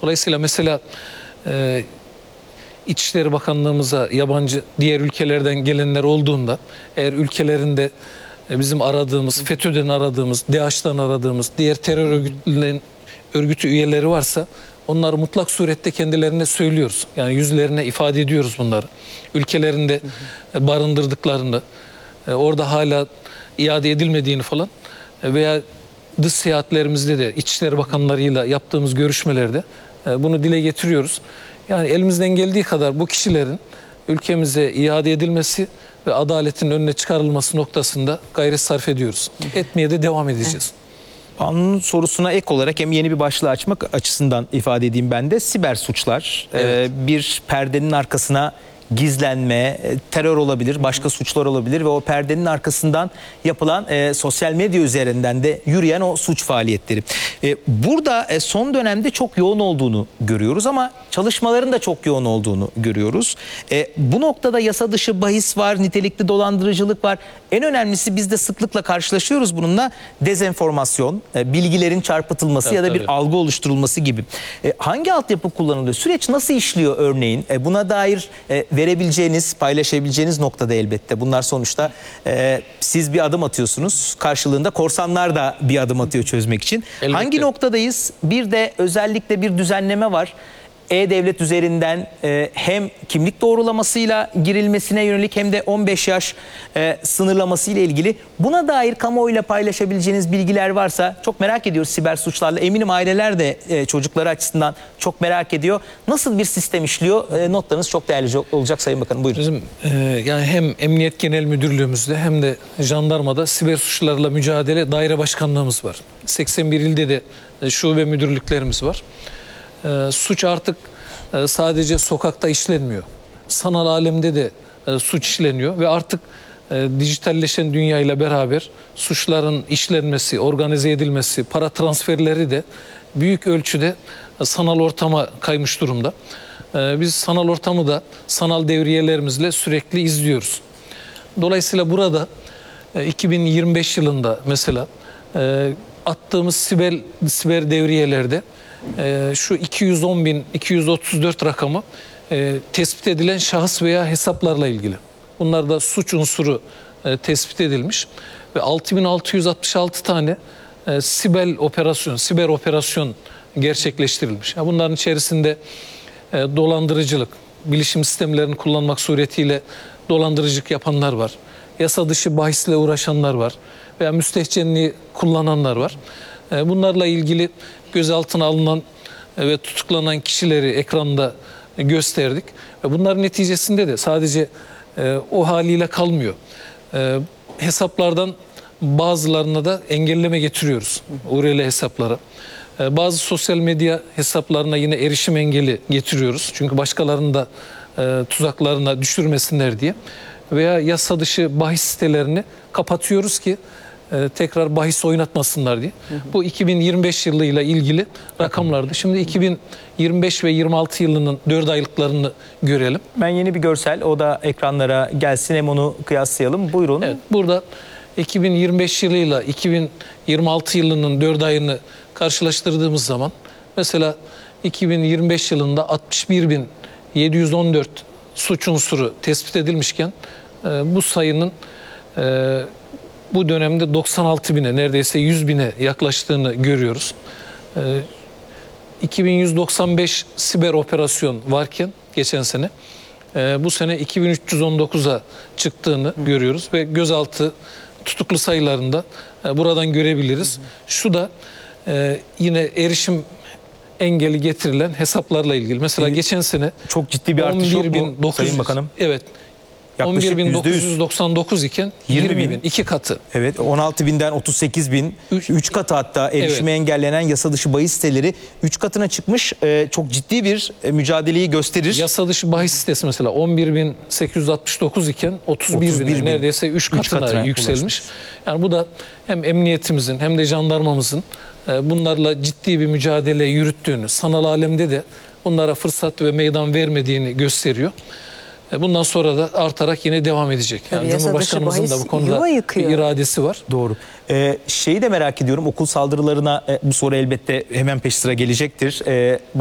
Dolayısıyla mesela İçişleri Bakanlığımıza yabancı diğer ülkelerden gelenler olduğunda, eğer ülkelerinde bizim aradığımız, FETÖ'den aradığımız, DAEŞ'ten aradığımız, diğer terör örgütü üyeleri varsa onları mutlak surette kendilerine söylüyoruz. Yani yüzlerine ifade ediyoruz bunları. Ülkelerinde barındırdıklarını, orada hala iade edilmediğini falan veya dış seyahatlerimizde de İçişleri Bakanlarıyla yaptığımız görüşmelerde bunu dile getiriyoruz. Yani elimizden geldiği kadar bu kişilerin ülkemize iade edilmesi ve adaletin önüne çıkarılması noktasında gayret sarf ediyoruz. Etmeye de devam edeceğiz. Banu'nun sorusuna ek olarak hem yeni bir başlığı açmak açısından ifade edeyim ben de. Siber suçlar, Evet. bir perdenin arkasına gizlenme, terör olabilir, başka suçlar olabilir ve o perdenin arkasından yapılan sosyal medya üzerinden de yürüyen o suç faaliyetleri. Burada son dönemde çok yoğun olduğunu görüyoruz ama çalışmaların da çok yoğun olduğunu görüyoruz. Bu noktada yasa dışı bahis var, nitelikli dolandırıcılık var. En önemlisi biz de sıklıkla karşılaşıyoruz bununla, dezenformasyon, bilgilerin çarpıtılması Evet, ya da bir tabii. algı oluşturulması gibi. Hangi altyapı kullanılıyor? Süreç nasıl işliyor örneğin? Buna dair verebileceğiniz, paylaşabileceğiniz noktada elbette. Bunlar sonuçta siz bir adım atıyorsunuz. Karşılığında korsanlar da bir adım atıyor çözmek için. Elbette. Hangi noktadayız? Bir de özellikle bir düzenleme var. E-Devlet üzerinden hem kimlik doğrulamasıyla girilmesine yönelik hem de 15 yaş sınırlaması ile ilgili. Buna dair kamuoyuyla paylaşabileceğiniz bilgiler varsa çok merak ediyoruz siber suçlarla. Eminim aileler de çocukları açısından çok merak ediyor. Nasıl bir sistem işliyor? Notlarınız çok değerli olacak Sayın Bakanım. Buyurun. Bizim yani hem Emniyet Genel Müdürlüğümüzde hem de jandarmada siber suçlarla mücadele daire başkanlığımız var. 81 ilde de şube müdürlüklerimiz var. Suç artık sadece sokakta işlenmiyor. Sanal alemde de suç işleniyor ve artık dijitalleşen dünyayla beraber suçların işlenmesi, organize edilmesi, para transferleri de büyük ölçüde sanal ortama kaymış durumda. Biz sanal ortamı da sanal devriyelerimizle sürekli izliyoruz. Dolayısıyla burada 2025 yılında mesela attığımız siber devriyelerde şu 210.234 rakamı tespit edilen şahıs veya hesaplarla ilgili. Bunlarda suç unsuru tespit edilmiş ve 6.666 tane siber operasyon gerçekleştirilmiş. Bunların içerisinde dolandırıcılık, bilişim sistemlerini kullanmak suretiyle dolandırıcılık yapanlar var. Yasa dışı bahisle uğraşanlar var veya müstehcenliği kullananlar var. Bunlarla ilgili gözaltına alınan ve tutuklanan kişileri ekranda gösterdik. Bunların neticesinde de sadece o haliyle kalmıyor. Hesaplardan bazılarına da engelleme getiriyoruz. URL hesaplara. Bazı sosyal medya hesaplarına yine erişim engeli getiriyoruz. Çünkü başkalarının da tuzaklarına düşürmesinler diye. Veya yasa dışı bahis sitelerini kapatıyoruz ki tekrar bahis oynatmasınlar diye. Bu 2025 yılıyla ilgili rakamlardı. Şimdi 2025 ve 26 yılının 4 aylıklarını görelim. Ben yeni bir görsel, o da ekranlara gelsin, hem onu kıyaslayalım. Buyurun. Evet, burada 2025 yılıyla 2026 yılının 4 ayını karşılaştırdığımız zaman mesela 2025 yılında 61.714 suç unsuru tespit edilmişken bu sayının bu dönemde 96.000'e, neredeyse 100.000'e yaklaştığını görüyoruz. 2195 siber operasyon varken geçen sene bu sene 2319'a çıktığını görüyoruz ve gözaltı tutuklu sayılarında buradan görebiliriz. Şu da yine erişim engeli getirilen hesaplarla ilgili. Mesela geçen sene çok ciddi bir artış yok mu 11.900, Sayın Bakanım? Evet. Yaklaşık 11.999 iken 20.000, 2 katı. Evet, 16.000'den 38.000, 3 katı hatta erişime engellenen yasa dışı bahis siteleri 3 katına çıkmış. Çok ciddi bir mücadeleyi gösterir. Yasa dışı bahis sitesi mesela 11.869 iken 31.000, neredeyse 3 katına yükselmiş. Yani bu da hem emniyetimizin hem de jandarmamızın bunlarla ciddi bir mücadele yürüttüğünü, sanal alemde de bunlara fırsat ve meydan vermediğini gösteriyor. Bundan sonra da artarak yine devam edecek. Yani Cumhurbaşkanımızın da bu konuda bir iradesi var. Doğru. Şeyi de merak ediyorum, okul saldırılarına bu soru elbette hemen peş sıra gelecektir.